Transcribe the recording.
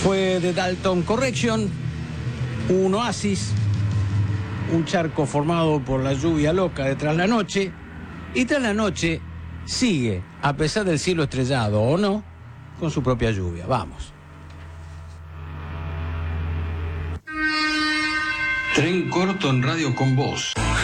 Fue The Dalton Correction, un oasis, un charco formado por la lluvia loca de Tras la Noche, y Tras la Noche sigue, a pesar del cielo estrellado o no, con su propia lluvia. Vamos. Tren corto en Radio con Vos.